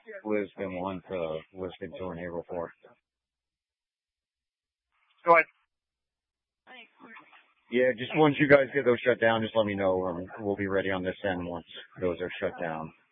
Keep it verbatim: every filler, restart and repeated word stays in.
Lisbon one for the Lisbon Tornado four. Go ahead. Yeah, just once you guys get those shut down, just let me know, and we'll be ready on this end once those are shut down.